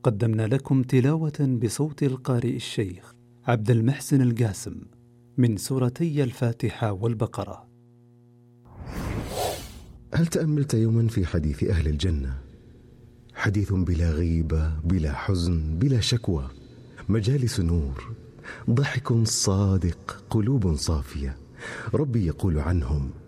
قدمنا لكم تلاوة بصوت القارئ الشيخ عبد المحسن القاسم من سورتي الفاتحة والبقرة. هل تأملت يوما في حديث أهل الجنة؟ حديث بلا غيبة، بلا حزن، بلا شكوى، مجالس نور، ضحك صادق، قلوب صافية. ربي يقول عنهم: